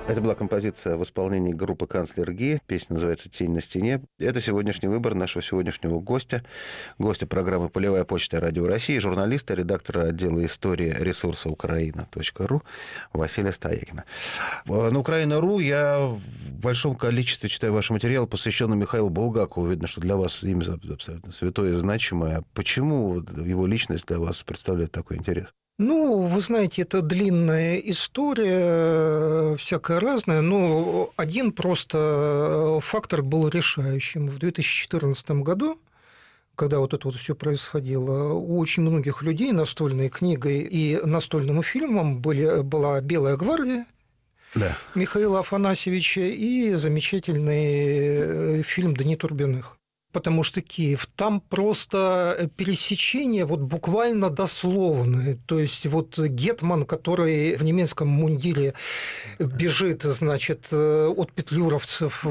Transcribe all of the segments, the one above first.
Это была композиция в исполнении группы «Канцлер Ги». Песня называется «Тень на стене». Это сегодняшний выбор нашего сегодняшнего гостя программы «Полевая почта Радио России», журналиста, редактора отдела истории ресурса Украина.ру Василия Стоякина. На Украина.ру я в большом количестве читаю ваши материалы, посвященные Михаилу Булгакову. Видно, что для вас имя абсолютно святое и значимое. Почему его личность для вас представляет такой интерес? Ну, вы знаете, это длинная история, всякая разная, но один просто фактор был решающим. В 2014 году, когда вот это вот все происходило, у очень многих людей настольной книгой и настольным фильмом была «Белая гвардия», да, Михаила Афанасьевича и замечательный фильм «Дни Турбиных». Потому что Киев, там просто пересечение вот буквально дословное. То есть вот гетман, который в немецком мундире бежит, значит, от петлюровцев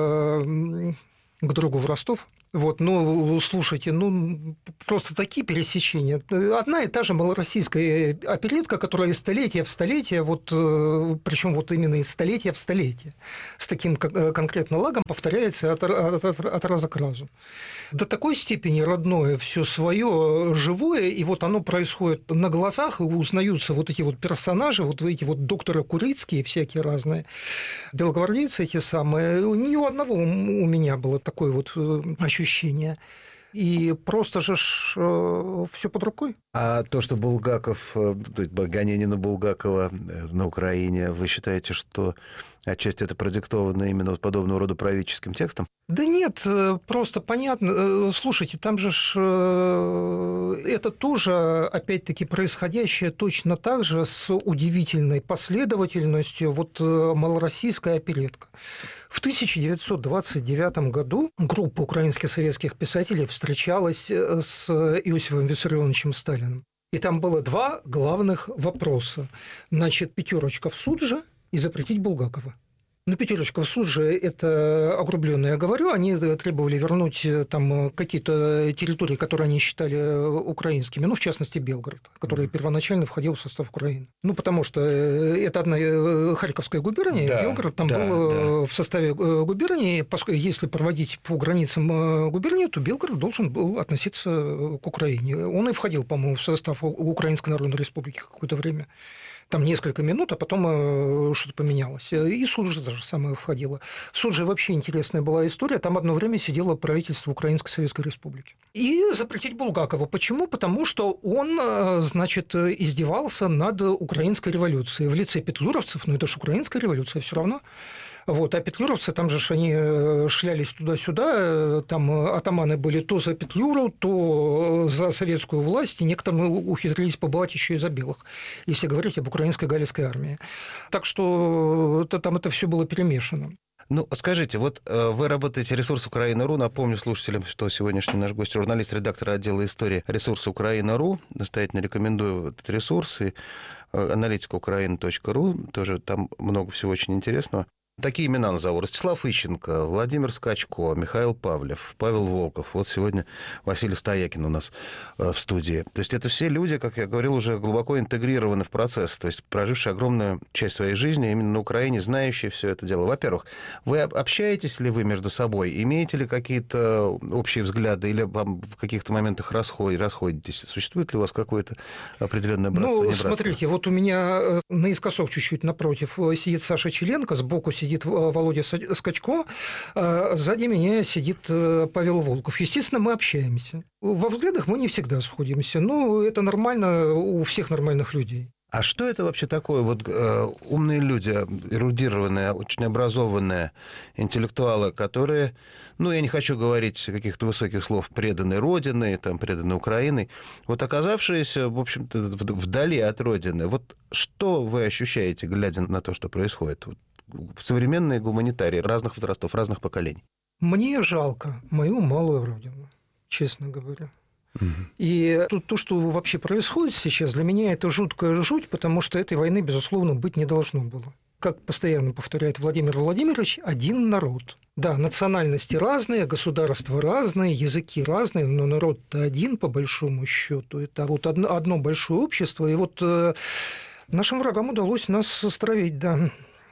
к другу в Ростов. Вот, ну, слушайте, ну, просто такие пересечения. Одна и та же малороссийская оперетка, которая из столетия в столетие, вот, причем вот именно из столетия в столетие, с таким конкретно лагом повторяется от раза к разу. До такой степени родное, все свое, живое, и вот оно происходит на глазах, и узнаются вот эти вот персонажи, вот эти вот докторы Курицкие всякие разные, белогвардейцы эти самые. Ни у одного у меня было такое вот ощущение. И просто же все под рукой. А то, что Булгаков, гонение на Булгакова на Украине, вы считаете, что отчасти это продиктовано именно подобного рода правительским текстом? Да нет, просто понятно. Слушайте, там же это тоже, опять-таки, происходящее точно так же с удивительной последовательностью вот малороссийская оперетка. В 1929 году группа украинских советских писателей встречалась с Иосифом Виссарионовичем Сталиным. И там было два главных вопроса. Значит, пятерочка в суд же и запретить Булгакова. Ну, пятерочка в суд же – это огрубленно я говорю. Они требовали вернуть там какие-то территории, которые они считали украинскими, ну, в частности, Белгород, который первоначально входил в состав Украины. Ну, потому что это одна Харьковская губерния, да, Белгород там был в составе губернии. Поскольку если проводить по границам губернии, то Белгород должен был относиться к Украине. Он и входил, по-моему, в состав Украинской Народной Республики какое-то время. Там несколько минут, а потом что-то поменялось. И суд же даже самое входило. Суд же вообще интересная была история. Там одно время сидело правительство Украинской Советской Республики. И запретить Булгакова. Почему? Потому что он, значит, издевался над украинской революцией в лице петлюровцев. Но это же украинская революция все равно. Вот, а петлюровцы, там же они шлялись туда-сюда, там атаманы были то за Петлюру, то за советскую власть, и некоторые ухитрились побывать еще и за белых, если говорить об украинской галицкой армии. Так что там это все было перемешано. Ну, скажите, вот вы работаете ресурс Украина.ру. Напомню слушателям, что сегодняшний наш гость – журналист, редактор отдела истории ресурса Украина.ру. Настоятельно рекомендую этот ресурс. И аналитика Украина.ру. Тоже там много всего очень интересного. Такие имена назову. Ростислав Ищенко, Владимир Скачко, Михаил Павлев, Павел Волков. Вот сегодня Василий Стоякин у нас в студии. То есть это все люди, как я говорил, уже глубоко интегрированы в процесс, то есть прожившие огромную часть своей жизни именно на Украине, знающие все это дело. Во-первых, вы общаетесь ли вы между собой? Имеете ли какие-то общие взгляды или вам в каких-то моментах расходитесь? Существует ли у вас какое-то определенное братство? Ну, смотрите, вот у меня наискосок чуть-чуть напротив сидит Саша Челенко, сбоку сидит Володя Скачко, сзади меня сидит Павел Волков. Естественно, мы общаемся. Во взглядах мы не всегда сходимся, но это нормально у всех нормальных людей. А что это вообще такое? Вот умные люди, эрудированные, очень образованные интеллектуалы, которые, ну, я не хочу говорить каких-то высоких слов, преданы Родине, там, преданы Украине, вот оказавшиеся, в общем-то, вдали от Родины, вот что вы ощущаете, глядя на то, что происходит? Вот, современные гуманитарии разных возрастов, разных поколений. Мне жалко мою малую родину, честно говоря. И то, что вообще происходит сейчас, для меня это жуткая жуть, потому что этой войны, безусловно, быть не должно было. Как постоянно повторяет Владимир Владимирович, один народ. Да, национальности разные, государства разные, языки разные, но народ-то один, по большому счету. Это вот одно большое общество. И вот нашим врагам удалось нас стравить, да.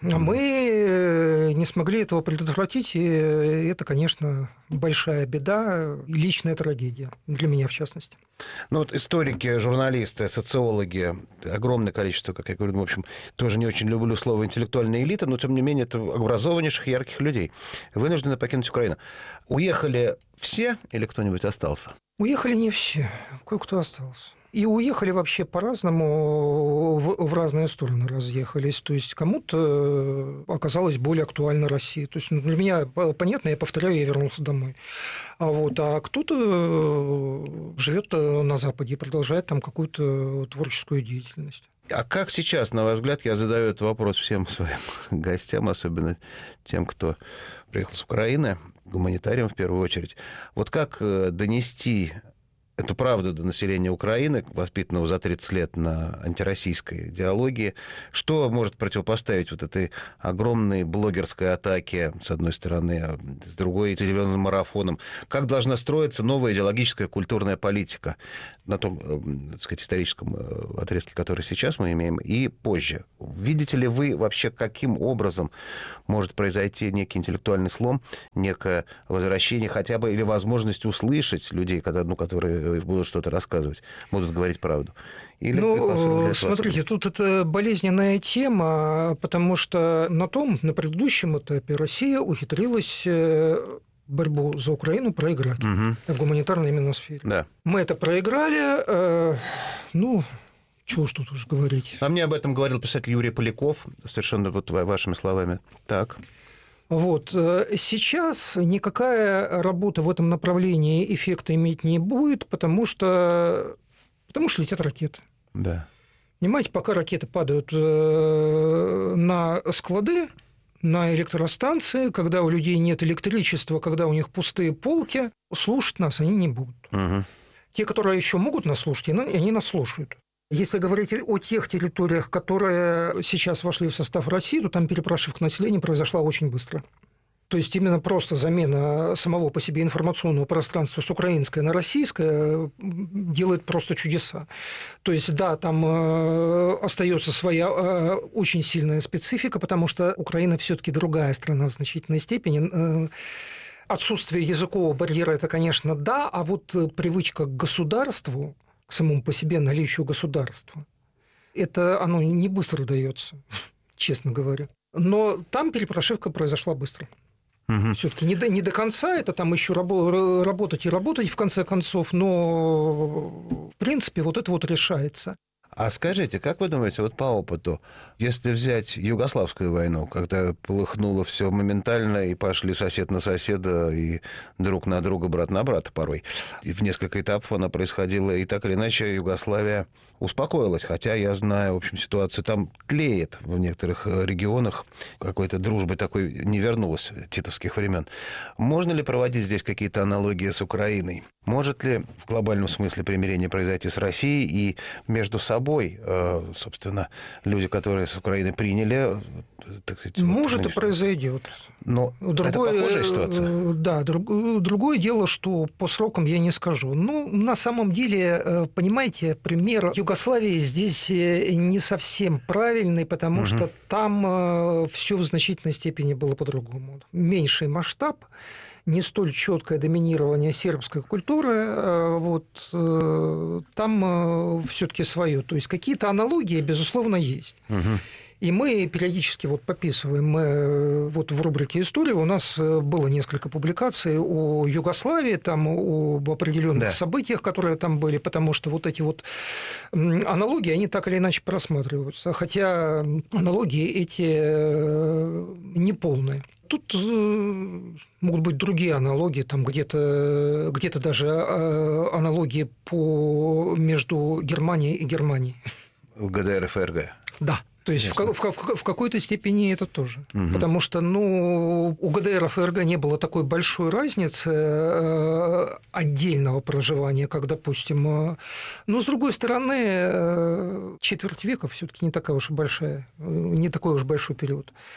А мы не смогли этого предотвратить, и это, конечно, большая беда, и личная трагедия, для меня в частности. Ну вот историки, журналисты, социологи, огромное количество, как я говорю, в общем, тоже не очень люблю слово «интеллектуальная элита», но, тем не менее, это образованнейших, ярких людей, вынуждены покинуть Украину. Уехали все или кто-нибудь остался? Уехали не все, кое-кто остался. И уехали вообще по-разному, в разные стороны разъехались. То есть кому-то оказалась более актуальна Россия. То есть для меня понятно, я повторяю, я вернулся домой. А кто-то живет на Западе и продолжает там какую-то творческую деятельность. А как сейчас, на ваш взгляд, я задаю этот вопрос всем своим гостям, особенно тем, кто приехал с Украины, гуманитариям в первую очередь, вот как донести эту правду до населения Украины, воспитанного за 30 лет на антироссийской идеологии, что может противопоставить вот этой огромной блогерской атаке, с одной стороны, а с другой зеленым марафоном? Как должна строиться новая идеологическая культурная политика на том, так сказать, историческом отрезке, который сейчас мы имеем, и позже? Видите ли вы вообще, каким образом может произойти некий интеллектуальный слом, некое возвращение хотя бы или возможность услышать людей, которые будут что-то рассказывать, будут говорить правду? Или смотрите, тут это болезненная тема, потому что на предыдущем этапе Россия ухитрилась борьбу за Украину проиграть в гуманитарной именно сфере. Да. Мы это проиграли, чего уж тут уж говорить. А мне об этом говорил писатель Юрий Поляков, совершенно вот вашими словами. Так. Сейчас никакая работа в этом направлении эффекта иметь не будет, потому что летят ракеты. Да. Понимаете, пока ракеты падают на склады, на электростанции, когда у людей нет электричества, когда у них пустые полки, слушать нас они не будут. Угу. Те, которые еще могут нас слушать, они нас слушают. Если говорить о тех территориях, которые сейчас вошли в состав России, то там перепрошивка населения произошла очень быстро. То есть именно просто замена самого по себе информационного пространства с украинское на российское делает просто чудеса. То есть, да, там остается своя очень сильная специфика, потому что Украина все-таки другая страна в значительной степени. Отсутствие языкового барьера – это, конечно, да, а вот привычка к государству, к самому по себе наличию государства, это оно не быстро дается, честно говоря. Но там перепрошивка произошла быстро. Угу. Все-таки не до конца, это там еще работать и работать в конце концов, но в принципе вот это вот решается. А скажите, как вы думаете, вот по опыту, если взять Югославскую войну, когда полыхнуло все моментально, и пошли сосед на соседа, и друг на друга, брат на брата порой, и в несколько этапов она происходила, и так или иначе Югославия успокоилась, хотя я знаю, в общем, ситуация там тлеет в некоторых регионах, какой-то дружбы такой не вернулась титовских времен. Можно ли проводить здесь какие-то аналогии с Украиной? Может ли в глобальном смысле примирение произойти с Россией и между собой, собственно, люди, которые с Украины приняли, так сказать... Может, и произойдет. Но это похожая ситуация? Да, другое дело, что по срокам я не скажу. На самом деле, понимаете, пример Югославии здесь не совсем правильный, потому что там все в значительной степени было по-другому. Меньший масштаб, не столь четкое доминирование сербской культуры, там все-таки свое. То есть какие-то аналогии, безусловно, есть. И мы периодически пописываем, в рубрике «История» у нас было несколько публикаций о Югославии, там, об определенных событиях, которые там были, потому что вот эти аналогии, они так или иначе просматриваются, хотя аналогии эти неполные. Тут могут быть другие аналогии, там где-то даже аналогии между Германией и Германией. ГДР, ФРГ. Да. То есть в какой-то степени это тоже. Потому что у ГДР и ФРГ не было такой большой разницы отдельного проживания, как, допустим. Но, с другой стороны, четверть века все-таки не такая уж и большая, не такой уж большой период.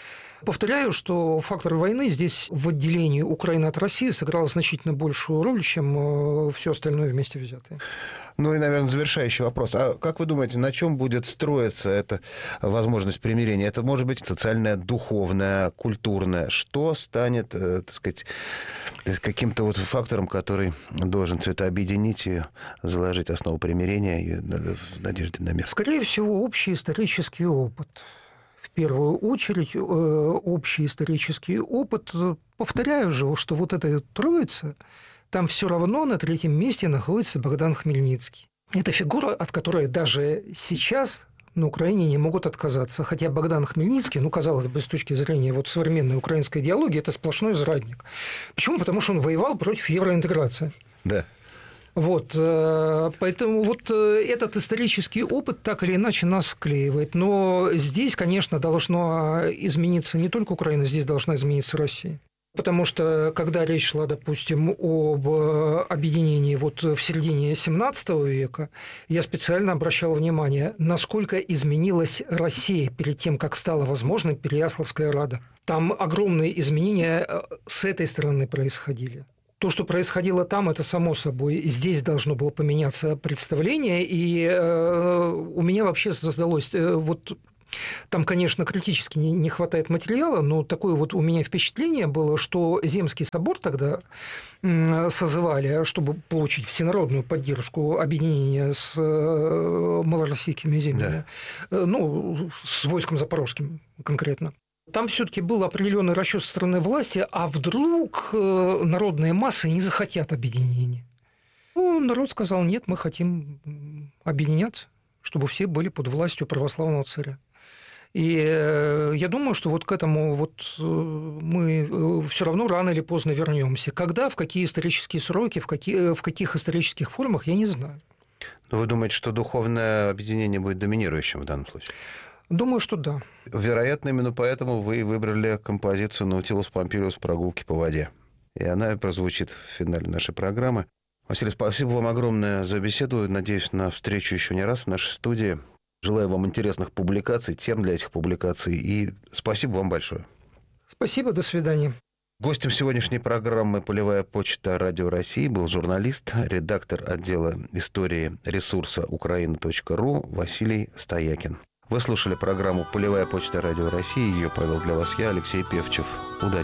Повторяю, что фактор войны здесь в отделении Украины от России сыграл значительно большую роль, чем все остальное вместе взятое. Ну и, наверное, завершающий вопрос. А как вы думаете, на чем будет строиться эта возможность примирения? Это может быть социальное, духовное, культурное. Что станет, так сказать, каким-то вот фактором, который должен все это объединить и заложить основу примирения и в надежде на мир? Скорее всего, общий исторический опыт. В первую очередь, общий исторический опыт. Повторяю же, что вот эта троица, там все равно на третьем месте находится Богдан Хмельницкий. Это фигура, от которой даже сейчас на Украине не могут отказаться. Хотя Богдан Хмельницкий, казалось бы, с точки зрения вот современной украинской идеологии, это сплошной зрадник. Почему? Потому что он воевал против евроинтеграции. Да. Вот, поэтому вот этот исторический опыт так или иначе нас склеивает. Но здесь, конечно, должно измениться не только Украина, здесь должна измениться Россия. Потому что, когда речь шла, допустим, об объединении вот в середине XVII века, я специально обращал внимание, насколько изменилась Россия перед тем, как стала возможной Переяславская Рада. Там огромные изменения с этой стороны происходили. То, что происходило там, это само собой. Здесь должно было поменяться представление, и у меня вообще создалось вот... Там, конечно, критически не хватает материала, но такое вот у меня впечатление было, что Земский собор тогда созывали, чтобы получить всенародную поддержку объединения с малороссийскими землями, да. С войском запорожским конкретно. Там все-таки был определенный расчет со стороны власти, а вдруг народные массы не захотят объединения. Народ сказал, нет, мы хотим объединяться, чтобы все были под властью православного царя. И я думаю, что вот к этому вот мы все равно рано или поздно вернемся. Когда, в какие исторические сроки, в каких исторических формах, я не знаю. Но вы думаете, что духовное объединение будет доминирующим в данном случае? Думаю, что да. Вероятно, именно поэтому вы выбрали композицию «Наутилус Помпилиус. Прогулки по воде». И она прозвучит в финале нашей программы. Василий, спасибо вам огромное за беседу. Надеюсь на встречу еще не раз в нашей студии. Желаю вам интересных публикаций, тем для этих публикаций. И спасибо вам большое. Спасибо, до свидания. Гостем сегодняшней программы «Полевая почта. Радио России» был журналист, редактор отдела истории ресурса Украина.ру Василий Стоякин. Вы слушали программу «Полевая почта. Радио России». Ее провел для вас я, Алексей Певчев. Удачи!